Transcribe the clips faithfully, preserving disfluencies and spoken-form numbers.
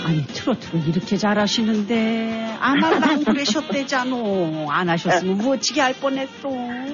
아니 트로트를 이렇게 잘하시는데 안 하려고 그러셨대잖아. 안 하셨으면 네. 멋지게 할 뻔했어.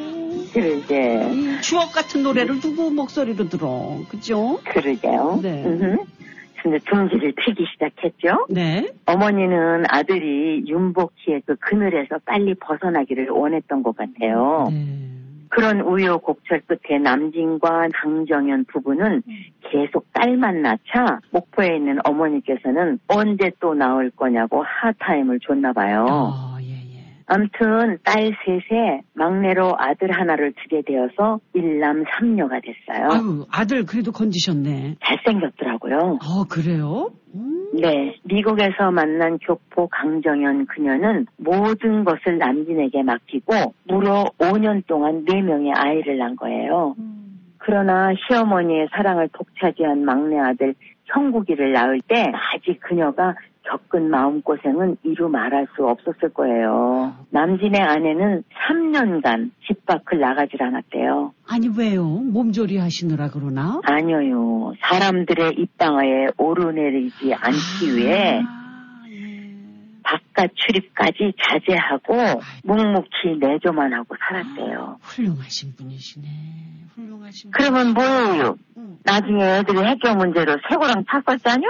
그러게. 이 추억 같은 노래를 누구 목소리로 들어, 그죠? 그러게요. 네. 음흠. 근데 둥지를 트기 시작했죠. 네. 어머니는 아들이 윤복희의 그 그늘에서 빨리 벗어나기를 원했던 것 같아요. 네. 그런 우여곡절 끝에 남진과 강정현 부부는 계속 딸만 낳자 목포에 있는 어머니께서는 언제 또 나올 거냐고 하타임을 줬나 봐요. 어, 예, 예. 아무튼 딸 셋에 막내로 아들 하나를 두게 되어서 일남 삼녀가 됐어요. 아유, 아들 그래도 건지셨네. 잘생겼더라고요. 어, 그래요? 음. 네, 미국에서 만난 교포 강정현 그녀는 모든 것을 남진에게 맡기고 무려 오 년 동안 네 명의 아이를 낳은 거예요. 음. 그러나 시어머니의 사랑을 독차지한 막내 아들 형국이를 낳을 때 아직 그녀가 겪은 마음고생은 이루 말할 수 없었을 거예요. 남진의 아내는 삼 년간 집 밖을 나가질 않았대요. 아니 왜요? 몸조리 하시느라 그러나? 아니요. 사람들의 입방아에 오르내리지 않기 아, 위해 예. 바깥 출입까지 자제하고 묵묵히 내조만 하고 살았대요. 아, 훌륭하신 분이시네. 훌륭하신 그러면 뭐예요? 응. 나중에 애들이 해결 문제로 새고랑 탔었잖요?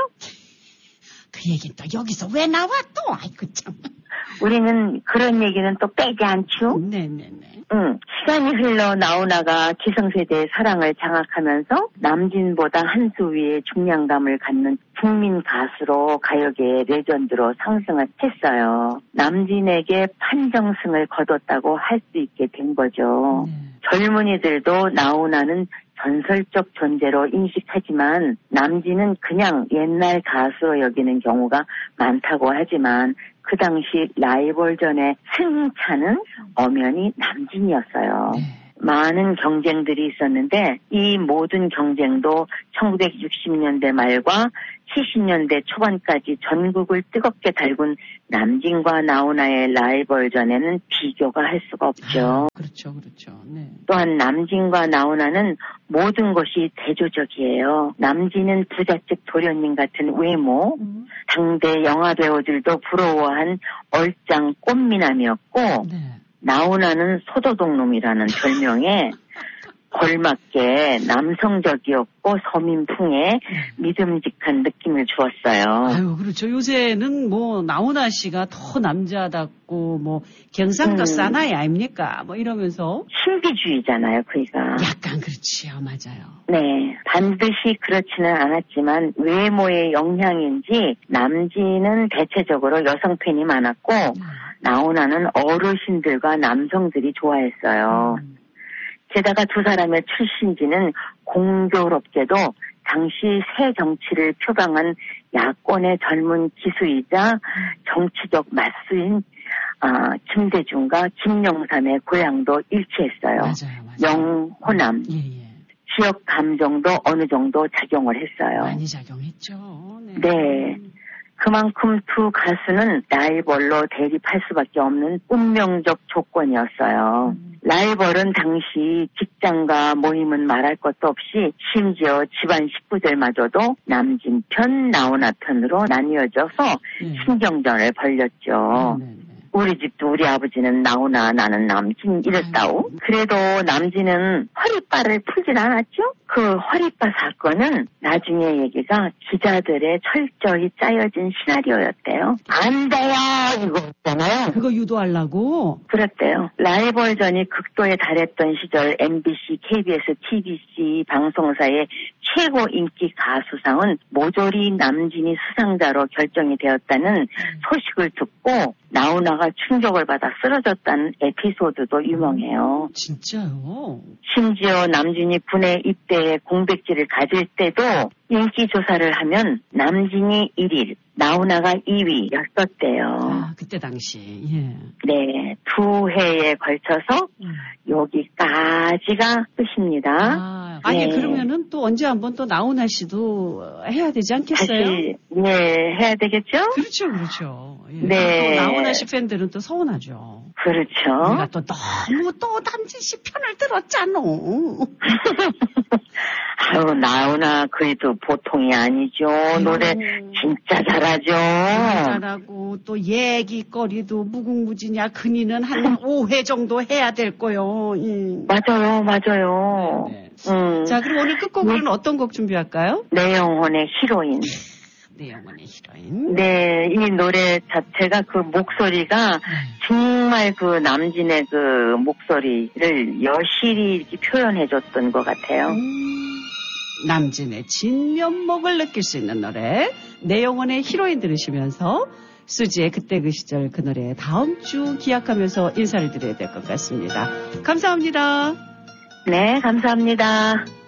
그 얘기는 또 여기서 왜 나와 또? 아이고 참. 우리는 그런 얘기는 또 빼지 않죠? 네네네. 응. 시간이 흘러 나훈아가 기성세대의 사랑을 장악하면서 남진보다 한 수 위의 중량감을 갖는 국민 가수로 가요계의 레전드로 상승을 했어요. 남진에게 판정승을 거뒀다고 할 수 있게 된 거죠. 네. 젊은이들도 나훈아는 전설적 존재로 인식하지만 남진은 그냥 옛날 가수로 여기는 경우가 많다고 하지만 그 당시 라이벌전의 승차는 엄연히 남진이었어요. 네. 많은 경쟁들이 있었는데 이 모든 경쟁도 천구백육십 년대 말과 칠십 년대 초반까지 전국을 뜨겁게 달군 남진과 나훈아의 라이벌전에는 비교가 할 수가 없죠. 아, 그렇죠, 그렇죠. 네. 또한 남진과 나훈아는 모든 것이 대조적이에요. 남진은 부잣집 도련님 같은 외모, 음. 당대 영화 배우들도 부러워한 얼짱 꽃미남이었고 네. 나훈아는 소도둑놈이라는 별명에 걸맞게 남성적이었고 서민풍에 믿음직한 느낌을 주었어요. 아유, 그렇죠. 요새는 뭐 나훈아 씨가 더 남자답고 뭐 경상도 음. 사나이 아닙니까? 뭐 이러면서 신비주의잖아요, 그이가. 약간 그렇지요, 맞아요. 네, 반드시 그렇지는 않았지만 외모의 영향인지 남진은 대체적으로 여성 팬이 많았고 음. 나훈아는 어르신들과 남성들이 좋아했어요. 음. 게다가 두 사람의 출신지는 공교롭게도 당시 새 정치를 표방한 야권의 젊은 기수이자 정치적 맞수인 아, 김대중과 김영삼의 고향도 일치했어요. 맞아요, 맞아요. 영호남. 예, 예. 지역 감정도 어느 정도 작용을 했어요. 많이 작용했죠. 네. 네. 그만큼 두 가수는 라이벌로 대립할 수밖에 없는 운명적 조건이었어요. 음. 라이벌은 당시 직장과 모임은 말할 것도 없이 심지어 집안 식구들마저도 남진 편, 나훈아 편으로 나뉘어져서 음. 신경전을 벌였죠. 음. 우리 집도 우리 아버지는 나훈아 나는 남진 이랬다오. 그래도 남진은 허리빠를 풀진 않았죠. 그 허리빠 사건은 나중에 얘기가 기자들의 철저히 짜여진 시나리오였대요. 안 돼요 이거 있잖아요. 그거 유도하려고? 그랬대요. 라이벌전이 극도에 달했던 시절 엠비씨, 케이비에스, 티비씨 방송사의 최고 인기 가수상은 모조리 남진이 수상자로 결정이 되었다는 소식을 듣고 나훈아가 충격을 받아 쓰러졌다는 에피소드도 유명해요. 진짜요? 심지어 남진이 군에 입대해 공백지를 가질 때도 인기 조사를 하면 남진이 일 위, 나훈아가 이 위였었대요. 아, 그때 당시. 예. 네, 두 해에 걸쳐서 음. 여기까지가 끝입니다. 아, 아니 네. 그러면은 또 언제 한번 또 나훈아 씨도 해야 되지 않겠어요? 다시 네, 해야 되겠죠? 그렇죠, 그렇죠. 예. 네. 또 나훈아 씨 팬들은 또 서운하죠. 그렇죠. 우리가 또 너무 또 남진 씨 편을 들었잖아. 아유, 나훈아 그래도 보통이 아니죠. 아유. 노래 진짜 잘하죠. 잘하고 또 얘기거리도 무궁무진이야. 근이는 한 오 회 정도 해야 될 거요. 음. 맞아요, 맞아요. 네, 네. 음. 자, 그럼 오늘 끝곡으로는 네. 어떤 곡 준비할까요? 내 영혼의 히로인. 내 영혼의 히로인. 네, 이 노래 자체가 그 목소리가 네. 정말 그 남진의 그 목소리를 여실히 표현해줬던 것 같아요. 음. 남진의 진면목을 느낄 수 있는 노래 내 영혼의 히로인 들으시면서 수지의 그때 그 시절 그 노래 다음 주 기약하면서 인사를 드려야 될 것 같습니다. 감사합니다. 네, 감사합니다.